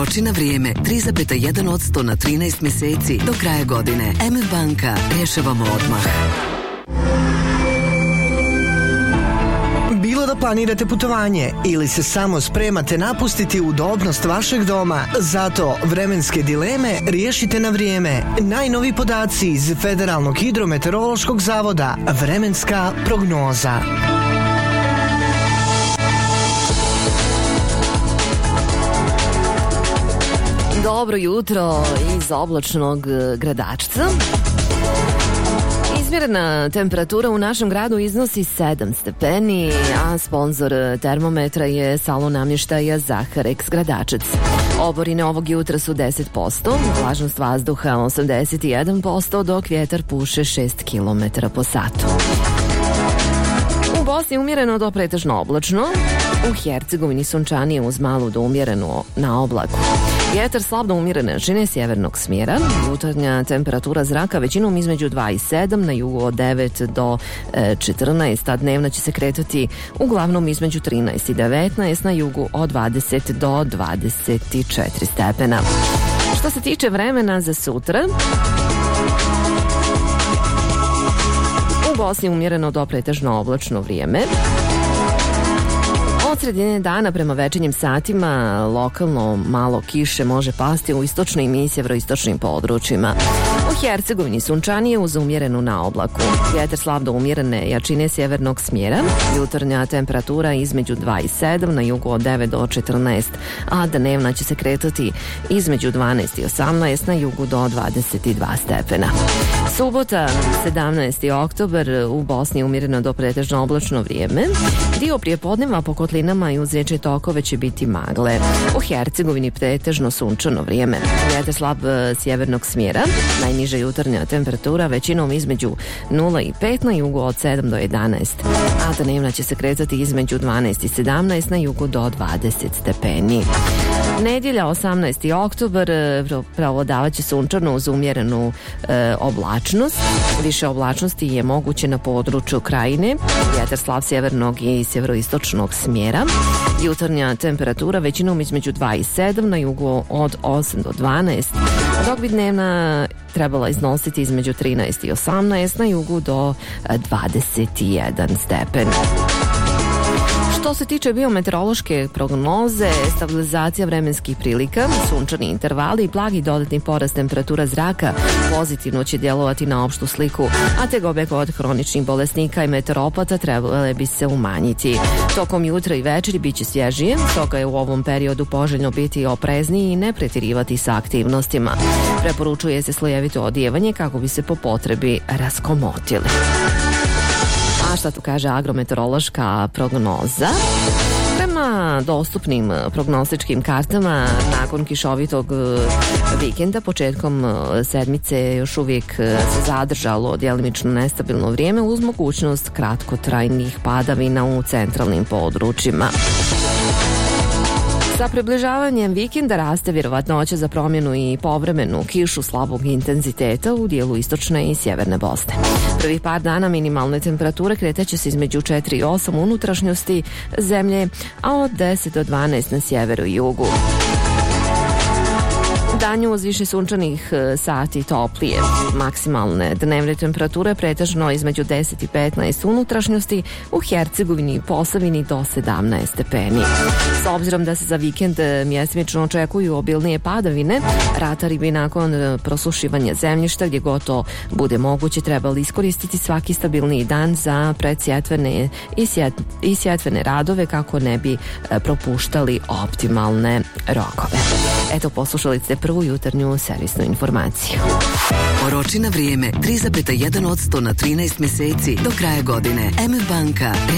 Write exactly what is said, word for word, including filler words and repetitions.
Oroči na vrijeme tri zarez jedan posto na trinaest mjeseci do kraja godine. M F banka, rješavamo odmah. Bilo da planirate putovanje ili se samo spremate napustiti udobnost vašeg doma, zato vremenske dileme riješite na vrijeme. Najnovi podaci iz Federalnog hidrometeorološkog zavoda. Vremenska prognoza. Dobro jutro iz oblačnog Gradačca. Izmjerena temperatura u našem gradu iznosi sedam stepeni, a sponzor termometra je salon namještaja Zaharex Gradačac. Oborine ovog jutra su deset posto, vlažnost vazduha osamdeset jedan posto, dok vjetar puše šest kilometara po satu. U Bosni umjereno do pretežno oblačno, u Hercegovini sunčanije uz malu do umjereno na oblaku. Vjetar slab do umjerene jačine sjevernog smjera, jutarnja temperatura zraka većinom između dvadeset sedam, na jugu od devet do četrnaest, a dnevna će se kretati uglavnom između trinaest i devetnaest, na jugu od dvadeset do dvadeset četiri stepena. Što se tiče vremena za sutra, u Bosni umjereno do pretežno oblačno vrijeme. Od sredine dana prema večernjim satima lokalno malo kiše može pasti u istočnim i sjeveroistočnim područjima. U Hercegovini sunčanije uz umjerenu na oblaku. Vjetar slab do umjerene jačine sjevernog smjera. Jutarnja temperatura između dvadeset sedam, na jugu od devet do četrnaest, a dnevna će se kretati između dvanaest i osamnaest, na jugu do dvadeset dva stepena. Subota, sedamnaesti oktobar, u Bosni umjereno do pretežno oblačno vrijeme. Dio prijepodneva po kotlinama i uz riječne tokove će biti magle. U Hercegovini pretežno sunčano vrijeme. Vjetar slab sjevernog smjera. Najniža jutarnja temperatura većinom između nula i pet, na jugu od sedam do jedanaest. A dnevna će se kretati između dvanaest i sedamnaest, na jugu do dvadeset stepeni. Nedjelja, osamnaesti oktobar, preovladavaće sunčano uz umjerenu e, oblačnost. Više oblačnosti je moguće na području Krajine. Vjetar slab sjevernog i sjeveroistočnog smjera. Jutarnja temperatura većinom između dvadeset sedam, na jugu od osam do dvanaest, dok bi dnevna trebala iznositi između trinaest i osamnaest, na jugu do dvadeset jedan stepen. Što se tiče biometeorološke prognoze, stabilizacija vremenskih prilika, sunčani intervali i blagi dodatni porast temperatura zraka pozitivno će djelovati na opštu sliku, a tegobe kod hroničnih bolesnika i meteoropata trebale bi se umanjiti. Tokom jutra i večeri bit će svježije, stoga je u ovom periodu poželjno biti oprezniji i ne pretjerivati sa aktivnostima. Preporučuje se slojevito odijevanje kako bi se po potrebi raskomotili. A šta tu kaže agrometeorološka prognoza? Prema dostupnim prognostičkim kartama, nakon kišovitog vikenda, početkom sedmice još uvijek se zadržalo djelimično nestabilno vrijeme uz mogućnost kratkotrajnih padavina u centralnim područjima. Sa približavanjem vikenda raste vjerovatnoća za promjenu i povremenu kišu slabog intenziteta u dijelu istočne i sjeverne Bosne. Prvih par dana minimalne temperature kretaće se između četiri i osam u unutrašnjosti zemlje, a od deset do dvanaest na sjeveru i jugu. Danju uz više sunčanih sati toplije. Maksimalne dnevne temperature pretežno između deset i petnaest u unutrašnjosti, u Hercegovini i Posavini do sedamnaest stepeni. S obzirom da se za vikend mjesemično očekuju obilnije padavine, ratari bi nakon prosušivanja zemljišta gdje god to bude moguće trebali iskoristiti svaki stabilniji dan za predsjetvene i, sjet, i sjetvene radove kako ne bi propuštali optimalne rokove. Eto, poslušali ste prvu jutarnju servisnu informaciju. Oroči na vrijeme tri zarez jedan posto na trinaest mjeseci do kraja godine. M F banka.